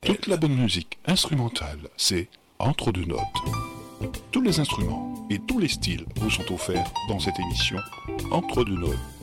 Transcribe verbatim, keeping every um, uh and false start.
Toute la bonne musique instrumentale, c'est Entre deux notes. Tous les instruments et tous les styles vous sont offerts dans cette émission Entre deux notes.